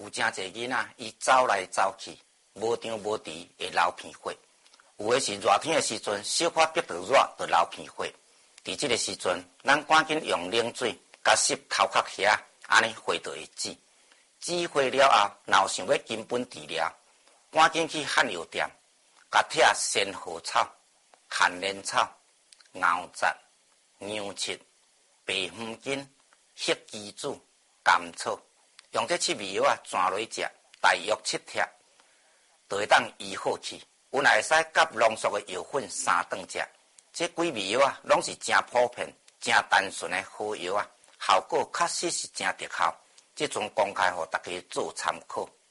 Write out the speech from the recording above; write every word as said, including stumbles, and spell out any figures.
有真侪囡仔，伊走来走去，无张无弛会流鼻血。有诶是热天诶时阵，小可逼到热就流鼻血。伫即个时阵，咱赶紧用冷水甲湿头壳遐，安尼血就会止。止血了后，若有想要根本治疗，赶紧去汉药店，甲拆仙荷草、汉莲草、熬杂、牛芪、白虎筋、黑鸡子、甘草，用这七味药啊，转落食，大约七贴，就会当医好去。有若会使甲浓缩的药粉三顿食，这几味药啊，拢是真普遍、真单纯的好药啊，效果确实是真特效。这阵公开互大家做参考。